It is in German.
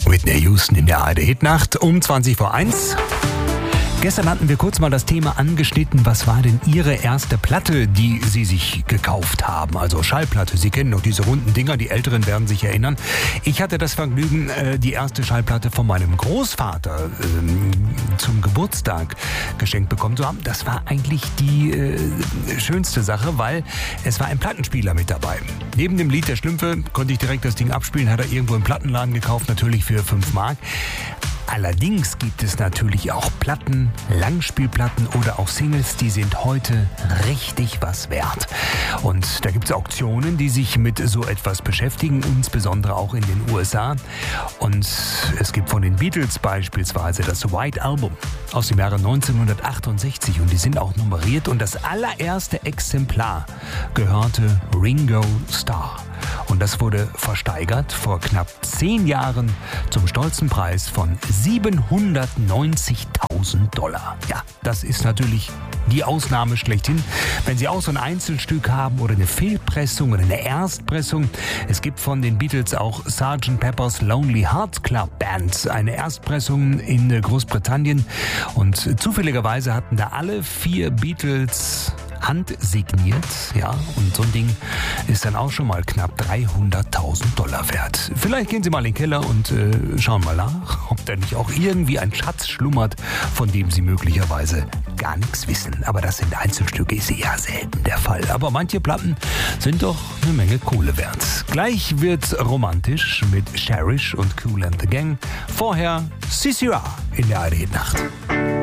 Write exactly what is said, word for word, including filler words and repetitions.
Whitney Houston in der A R D-Hitnacht um zwanzig vor eins. Gestern hatten wir kurz mal das Thema angeschnitten, was war denn Ihre erste Platte, die Sie sich gekauft haben? Also Schallplatte, Sie kennen doch diese runden Dinger, die Älteren werden sich erinnern. Ich hatte das Vergnügen, die erste Schallplatte von meinem Großvater äh, zum Geburtstag geschenkt bekommen zu haben. Das war eigentlich die äh, schönste Sache, weil es war ein Plattenspieler mit dabei. Neben dem Lied der Schlümpfe konnte ich direkt das Ding abspielen, hat er irgendwo im Plattenladen gekauft, natürlich für fünf Mark. Allerdings gibt es natürlich auch Platten, Langspielplatten oder auch Singles, die sind heute richtig was wert. Und da gibt es Auktionen, die sich mit so etwas beschäftigen, insbesondere auch in den U S A. Und es gibt von den Beatles beispielsweise das White Album aus dem Jahre neunzehnhundertachtundsechzig und die sind auch nummeriert und das allererste Exemplar gehörte Ringo Starr. Und das wurde versteigert vor knapp zehn Jahren zum stolzen Preis von siebenhundertneunzigtausend Dollar. Ja, das ist natürlich die Ausnahme schlechthin. Wenn Sie auch so ein Einzelstück haben oder eine Fehlpressung oder eine Erstpressung. Es gibt von den Beatles auch Sergeant Pepper's Lonely Hearts Club Band, eine Erstpressung in Großbritannien. Und zufälligerweise hatten da alle vier Beatles handsigniert, ja, und so ein Ding ist dann auch schon mal knapp dreihunderttausend Dollar wert. Vielleicht gehen Sie mal in den Keller und äh, schauen mal nach, ob da nicht auch irgendwie ein Schatz schlummert, von dem Sie möglicherweise gar nichts wissen. Aber das sind Einzelstücke, ist eher selten der Fall. Aber manche Platten sind doch eine Menge Kohle wert. Gleich wird's romantisch mit Cherish und Kool and the Gang. Vorher C C R in der A R D-Nacht.